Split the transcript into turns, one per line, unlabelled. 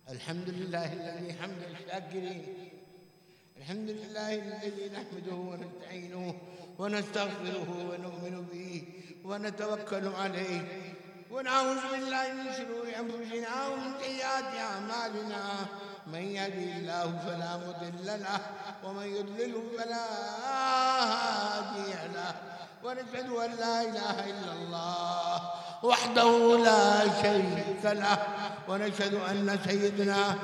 الحمد لله الذي حمد الشاكرين، الحمد لله الذي نحمده ونستعينه ونستغفره ونؤمن به ونتوكل عليه ونعوذ بالله من شرور أنفسنا ومن سيئات أعمالنا، من يهده الله فلا مضل له ومن يضلله فلا هادي له، ونشهد أن لا إله إلا الله وحده لا شريك له، ونشهد أن سيدنا